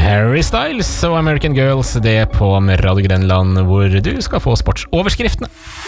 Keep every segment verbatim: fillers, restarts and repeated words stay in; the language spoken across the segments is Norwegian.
Harry Styles og American Girls, det på Radio Grenland, hvor du skal få sportsoverskriftene.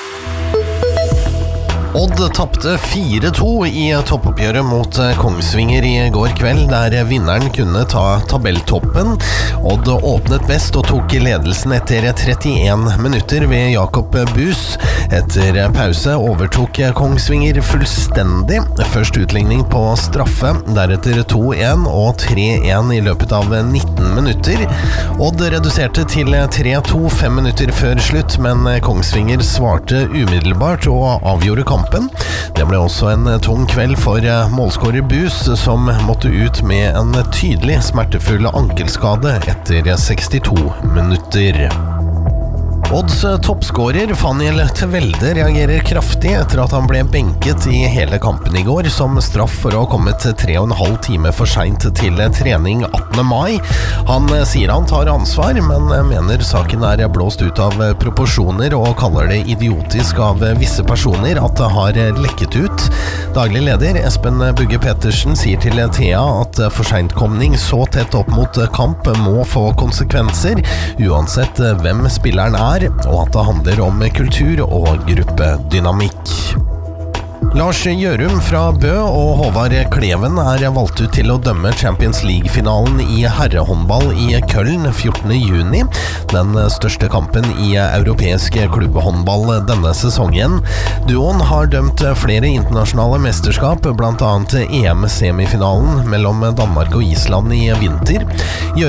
Odd tappte fire to i toppoppgjøret mot Kongsvinger i går kveld, der vinneren kunne ta tabelltoppen. Odd åpnet best og tok ledelsen etter trettien minutter ved Jakob Bus. Etter pause overtok Kongsvinger fullstendig. Først utligning på straffe, deretter to en og tre en i løpet av nitten minutter. Odd reduserte til tre to fem minutter før slutt, men Kongsvinger svarte umiddelbart og avgjorde kampen. Det ble også en tung kveld for målskårer Bus, som måtte ut med en tydelig smertefull ankelskade etter sekstito minutter. Odds toppskårer Faniel Tvelde reagerer kraftig etter at han ble benket i hele kampen i går som straff for å ha kommet tre og en halv time for sent til trening attende mai. Han sier han tar ansvar, men mener saken er blåst ut av proporsjoner og kaller det idiotisk av visse personer at det har lekket ut. Daglig leder Espen Bugge Pettersen sier til Thea at forsentkomning så tett opp mot kamp må få konsekvenser, uansett hvem spilleren er, og at det handler om kultur og gruppedynamikk. Lars Gjørum fra Bø og Håvard Kleven er valgt ut til å dømme Champions League-finalen i herrehåndball i Köln fjortende juni, den største kampen i europeisk klubbhåndball denne sesongen. Duoen har dømt flere internasjonale mesterskap, blant annet E M-semifinalen mellom Danmark og Island i vinter.